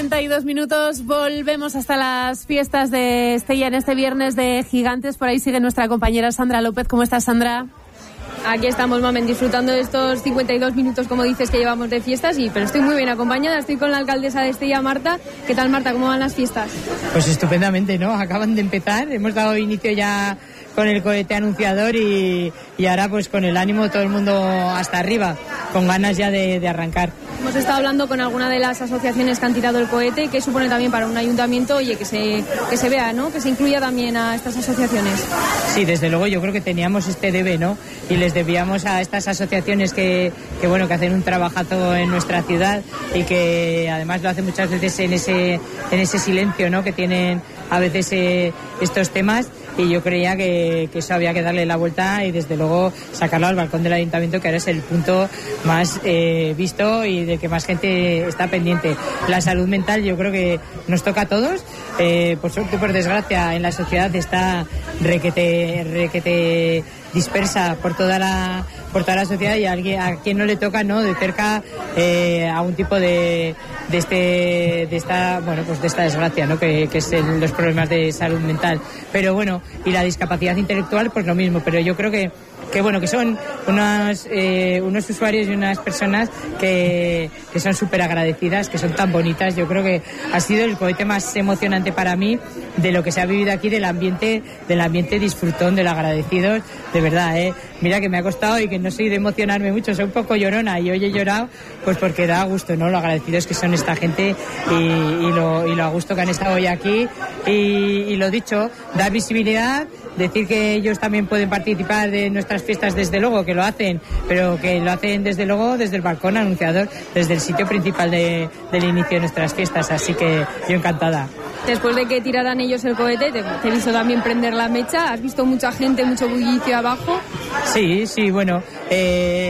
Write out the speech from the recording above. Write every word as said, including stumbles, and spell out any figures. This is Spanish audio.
treinta y dos minutos, volvemos hasta las fiestas de Estella en este viernes de Gigantes. Por ahí sigue nuestra compañera Sandra López. ¿Cómo estás, Sandra? Aquí estamos, Mamen, disfrutando de estos cincuenta y dos minutos, como dices, que llevamos de fiestas, y pero estoy muy bien acompañada, estoy con la alcaldesa de Estella, Marta. ¿Qué tal, Marta? ¿Cómo van las fiestas? Pues estupendamente, ¿no? Acaban de empezar, hemos dado inicio ya con el cohete anunciador y, y ahora pues con el ánimo todo el mundo hasta arriba, con ganas ya de, de arrancar. Hemos estado hablando con alguna de las asociaciones que han tirado el cohete, que supone también para un ayuntamiento, oye, que se, que se vea, ¿no? Que se incluya también a estas asociaciones. Sí, desde luego yo creo que teníamos este debe, ¿no? Y les debíamos a estas asociaciones que, que bueno, que hacen un trabajazo en nuestra ciudad y que además lo hacen muchas veces en ese, en ese silencio, ¿no? Que tienen a veces eh, estos temas. Y yo creía que, que eso había que darle la vuelta y desde luego sacarlo al balcón del ayuntamiento, que ahora es el punto más eh, visto y del que más gente está pendiente. La salud mental yo creo que nos toca a todos, eh, por suerte, por desgracia, en la sociedad está requete, requete dispersa por toda la por toda la sociedad, y a alguien a quien no le toca, no de cerca eh, a un tipo de de este de esta bueno pues de esta desgracia, no que, que es el, los problemas de salud mental. Pero bueno, y la discapacidad intelectual pues lo mismo, pero yo creo que que bueno, que son unos, eh, unos usuarios y unas personas que, que son súper agradecidas, que son tan bonitas. Yo creo que ha sido el cohete más emocionante para mí de lo que se ha vivido aquí, del ambiente, del ambiente disfrutón, de los agradecidos, de verdad, eh. Mira que me ha costado y que no soy de emocionarme mucho, soy un poco llorona y hoy he llorado, pues porque da gusto, ¿no? Lo agradecidos que son esta gente y, y, lo, y lo a gusto que han estado hoy aquí. Y, y lo dicho, dar visibilidad, decir que ellos también pueden participar de nuestras fiestas, desde luego que lo hacen, pero que lo hacen desde luego desde el balcón anunciador, desde el sitio principal de, del inicio de nuestras fiestas, así que yo encantada. Después de que tiraran ellos el cohete, te, te he visto también prender la mecha, has visto mucha gente, mucho bullicio abajo. Sí, sí, bueno, eh,